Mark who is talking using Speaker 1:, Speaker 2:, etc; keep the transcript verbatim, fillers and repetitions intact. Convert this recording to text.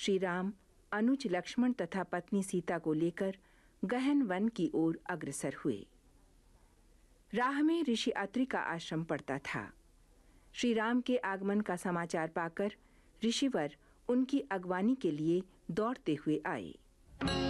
Speaker 1: श्री राम अनुज लक्ष्मण तथा पत्नी सीता को लेकर गहन वन की ओर अग्रसर हुए। राह में ऋषि अत्रि का आश्रम पड़ता था। श्री राम के आगमन का समाचार पाकर ऋषिवर उनकी अगवानी के लिए दौड़ते हुए आए।